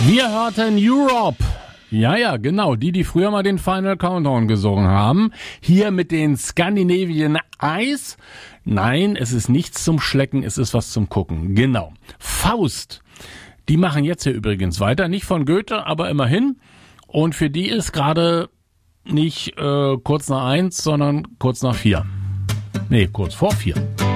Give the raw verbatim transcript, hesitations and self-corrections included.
Wir hörten Europe. Ja, ja, genau. Die, die früher mal den Final Countdown gesungen haben. Hier mit den Scandinavian Eyes. Nein, es ist nichts zum Schlecken, es ist was zum Gucken. Genau. Faust. Die machen jetzt hier übrigens weiter. Nicht von Goethe, aber immerhin. Und für die ist gerade nicht äh, kurz nach eins, sondern kurz nach vier. Nee, kurz vor vier.